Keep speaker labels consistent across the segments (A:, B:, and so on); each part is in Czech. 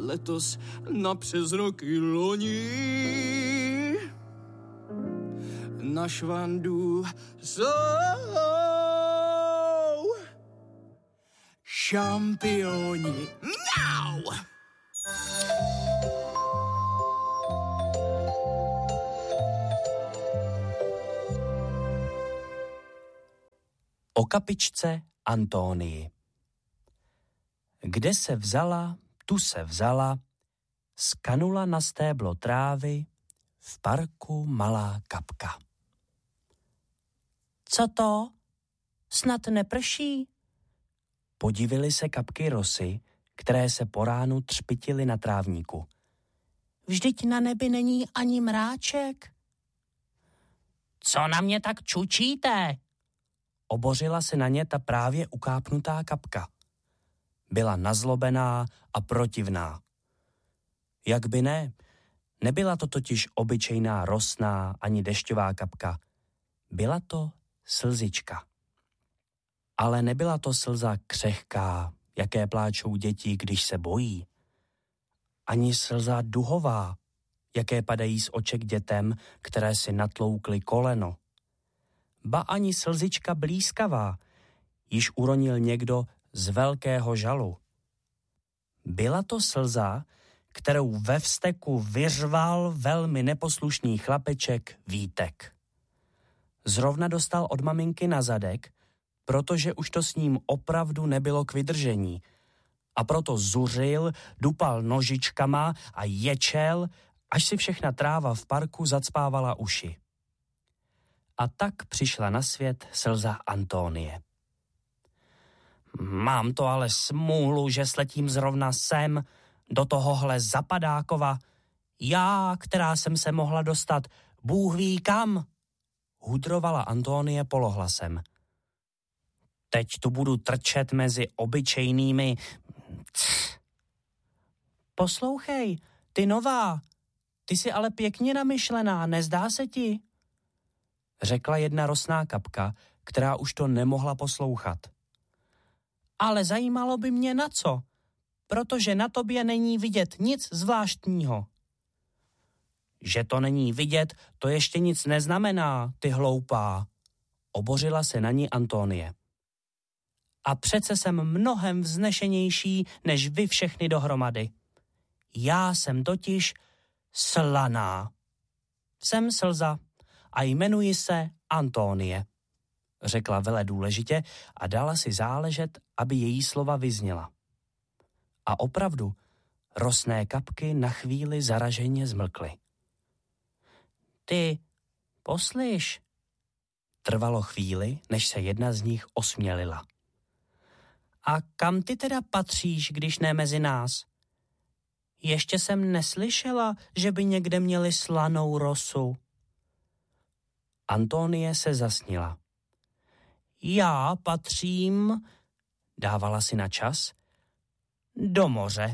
A: letos na přes roky loni. Na švandu jsou šampioni. Now!
B: O kapičce Antonii. Kde se vzala, tu se vzala, skanula na stéblo trávy, v parku malá kapka. Co to? Snad neprší? Podivily se kapky rosy, které se po ránu třpytily na trávníku. Vždyť na nebi není ani mráček. Co na mě tak čučíte? Obořila se na ně ta právě ukápnutá kapka. Byla nazlobená a protivná. Jak by ne? Nebyla to totiž obyčejná rosná ani dešťová kapka. Byla to slzička. Ale nebyla to slza křehká, jaké pláčou děti, když se bojí. Ani slza duhová, jaké padají z oček dětem, které si natloukly koleno. Ba ani slzička blízkavá, již uronil někdo z velkého žalu. Byla to slza, kterou ve vzteku vyřval velmi neposlušný chlapeček Vítek. Zrovna dostal od maminky na zadek, protože už to s ním opravdu nebylo k vydržení. A proto zuřil, dupal nožičkama a ječel, až si všechna tráva v parku zacpávala uši. A tak přišla na svět slza Antonie. Mám to ale smůlu, že sletím zrovna sem, do tohohle Zapadákova. Já, která jsem se mohla dostat, Bůh ví kam, hudrovala Antonie polohlasem. Teď tu budu trčet mezi obyčejnými. Poslouchej, ty nová, ty jsi ale pěkně namyšlená, nezdá se ti? Řekla jedna rosná kapka, která už to nemohla poslouchat. Ale zajímalo by mě na co, protože na tobě není vidět nic zvláštního. Že to není vidět, to ještě nic neznamená, ty hloupá, obořila se na ní Antonie. A přece jsem mnohem vznešenější, než vy všechny dohromady. Já jsem totiž slaná. Jsem slza a jmenuji se Antonie, řekla veledůležitě a dala si záležet, aby její slova vyzněla. A opravdu, rosné kapky na chvíli zaraženě zmlkly. Ty, poslyš. Trvalo chvíli, než se jedna z nich osmělila. A kam ty teda patříš, když ne mezi nás? Ještě jsem neslyšela, že by někde měli slanou rosu. Antonie se zasnila. Já patřím, dávala si na čas, do moře.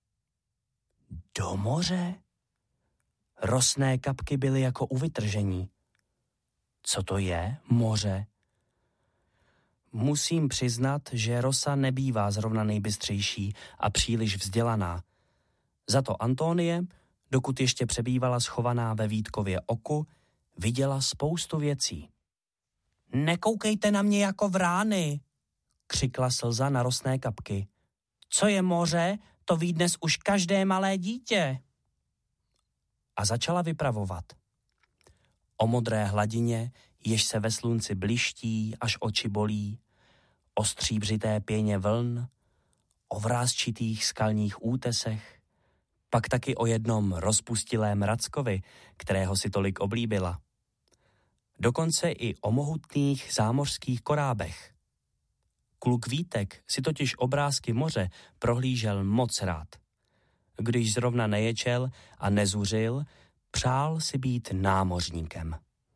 B: Do moře? Rosné kapky byly jako u vytržení. Co to je, moře? Musím přiznat, že rosa nebývá zrovna nejbystřejší a příliš vzdělaná. Za to Antonie, dokud ještě přebývala schovaná ve Vítkově oku, viděla spoustu věcí. Nekoukejte na mě jako vrány, křikla slza na rosné kapky. Co je moře, to ví dnes už každé malé dítě. A začala vypravovat. O modré hladině, jež se ve slunci bliští, až oči bolí, o stříbřité pěně vln, o vrásčitých skalních útesech, pak taky o jednom rozpustilém rackovi, kterého si tolik oblíbila. Dokonce i o mohutných zámořských korábech. Kluk Vítek si totiž obrázky moře prohlížel moc rád. Když zrovna neječel a nezuřil, přál si být námořníkem.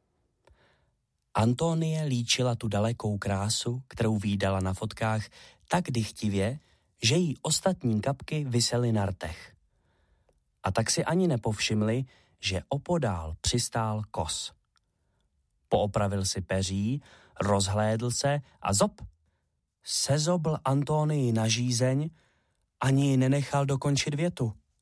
B: Antonie líčila tu dalekou krásu, kterou vídala na fotkách, tak dychtivě, že jí ostatní kapky visely na rtech. A tak si ani nepovšimli, že opodál přistál kos. Poopravil si peří, rozhlédl se a zop! Sezobl Antonii na žízeň, ani ji nenechal dokončit větu.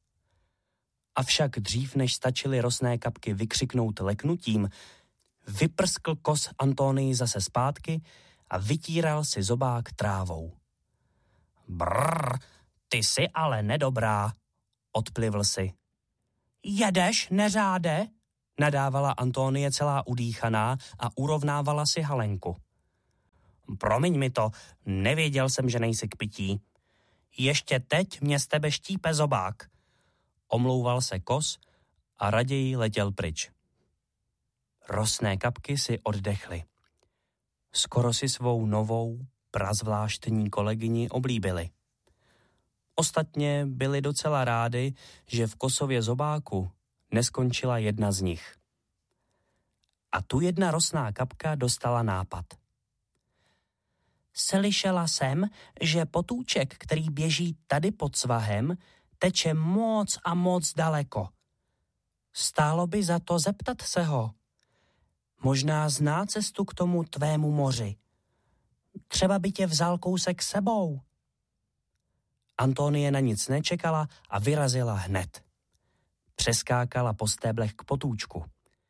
B: Avšak dřív, než stačily rosné kapky vykřiknout leknutím, vyprskl kos Antonii zase zpátky a vytíral si zobák trávou. Brrr, ty jsi ale nedobrá, odplivl si. Jedeš, neřáde? Nadávala Antonie celá udýchaná a urovnávala si halenku. Promiň mi to, nevěděl jsem, že nejsi k pití. Ještě teď mě z tebe štípe zobák. Omlouval se kos a raději letěl pryč. Rosné kapky si oddechly. Skoro si svou novou, prazvláštní kolegyni oblíbili. Ostatně byli docela rádi, že v kosově zobáku neskončila jedna z nich. A tu jedna rosná kapka dostala nápad. Slyšela jsem, že potůček, který běží tady pod svahem, teče moc a moc daleko. Stálo by za to zeptat se ho. Možná zná cestu k tomu tvému moři. Třeba by tě vzal kousek sebou. Antonie na nic nečekala a vyrazila hned. Přeskákala po stéblech k potůčku.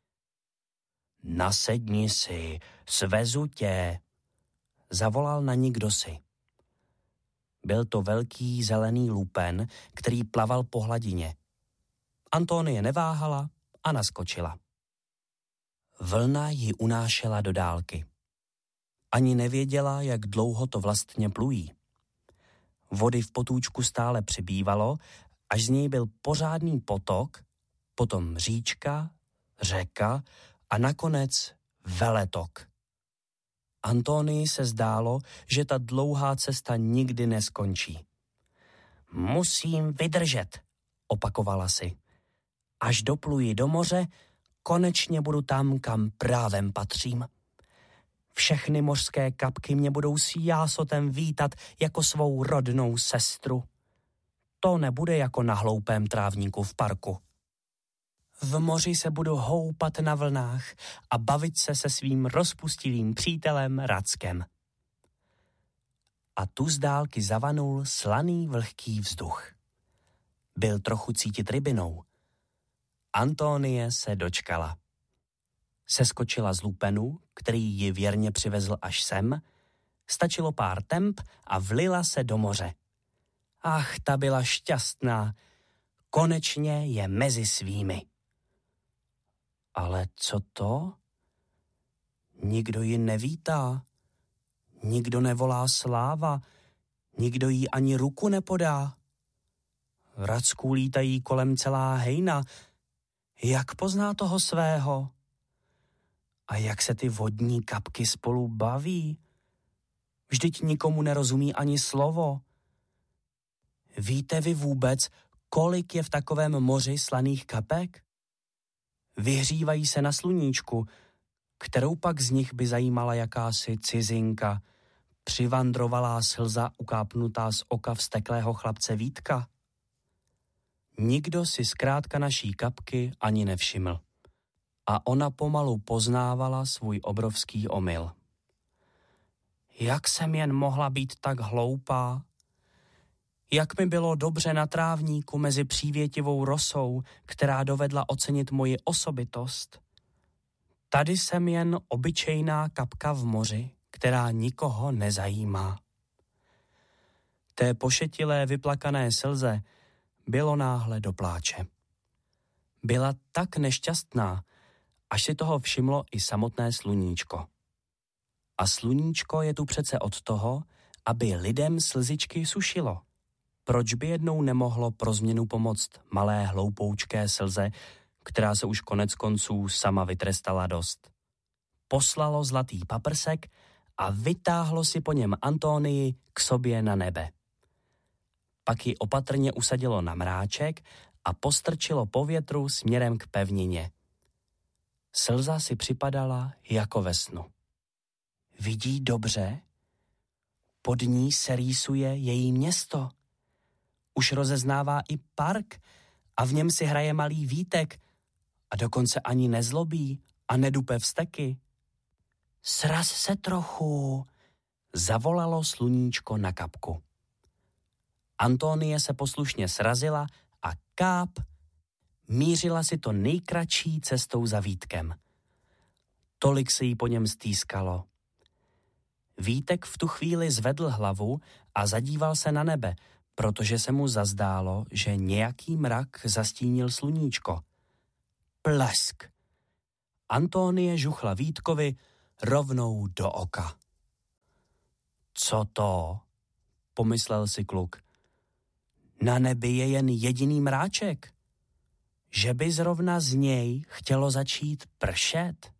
B: Nasedni si, svezu tě, zavolal na ní kdosi. Byl to velký zelený lupen, který plaval po hladině. Antonie neváhala a naskočila. Vlna ji unášela do dálky. Ani nevěděla, jak dlouho to vlastně plují. Vody v potůčku stále přibývalo, až z něj byl pořádný potok, potom říčka, řeka a nakonec veletok. Antonii se zdálo, že ta dlouhá cesta nikdy neskončí. Musím vydržet, opakovala si. Až dopluji do moře, konečně budu tam, kam právem patřím. Všechny mořské kapky mě budou s jásotem vítat jako svou rodnou sestru. To nebude jako na hloupém trávníku v parku. V moři se budu houpat na vlnách a bavit se svým rozpustilým přítelem Rackem. A tu z dálky zavanul slaný vlhký vzduch. Byl trochu cítit rybinou. Antonie se dočkala. Seskočila z lupenu, který ji věrně přivezl až sem, stačilo pár temp a vlila se do moře. Ach, ta byla šťastná. Konečně je mezi svými. Ale co to? Nikdo ji nevítá. Nikdo nevolá sláva. Nikdo jí ani ruku nepodá. Racků lítají kolem celá hejna. Jak pozná toho svého? A jak se ty vodní kapky spolu baví? Vždyť nikomu nerozumí ani slovo. Víte vy vůbec, kolik je v takovém moři slaných kapek? Vyhřívají se na sluníčku, kterou pak z nich by zajímala jakási cizinka, přivandrovalá slza ukápnutá z oka vzteklého chlapce Vítka. Nikdo si zkrátka naší kapky ani nevšiml. A ona pomalu poznávala svůj obrovský omyl. Jak jsem jen mohla být tak hloupá? Jak mi bylo dobře na trávníku mezi přívětivou rosou, která dovedla ocenit moji osobitost. Tady jsem jen obyčejná kapka v moři, která nikoho nezajímá. Té pošetilé vyplakané slze bylo náhle do pláče. Byla tak nešťastná, až si toho všimlo i samotné sluníčko. A sluníčko je tu přece od toho, aby lidem slzičky sušilo. Proč by jednou nemohlo pro změnu pomoct malé hloupoučké slze, která se už konec konců sama vytrestala dost? Poslalo zlatý paprsek a vytáhlo si po něm Antonii k sobě na nebe. Pak ji opatrně usadilo na mráček a postrčilo po větru směrem k pevnině. Slza si připadala jako ve snu. Vidí dobře? Pod ní se rýsuje její město. Už rozeznává i park a v něm si hraje malý Vítek a dokonce ani nezlobí a nedupe vzteky. Sraz se trochu, zavolalo sluníčko na kapku. Antonie se poslušně srazila a káp, mířila si to nejkratší cestou za Vítkem. Tolik se jí po něm stýskalo. Vítek v tu chvíli zvedl hlavu a zadíval se na nebe, protože se mu zazdálo, že nějaký mrak zastínil sluníčko. Plesk! Antonie žuchla Vítkovi rovnou do oka. Co to? Pomyslel si kluk. Na nebi je jen jediný mráček. Že by zrovna z něj chtělo začít pršet?